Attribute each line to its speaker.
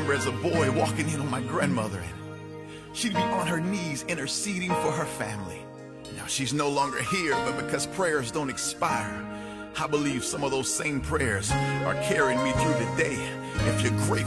Speaker 1: remember as a boy walking in on my grandmother, and she'd be on her knees interceding for her family. Now she's no longer here, but because prayers don't expire, I believe some of those same prayers are carrying me through the day. If you're grateful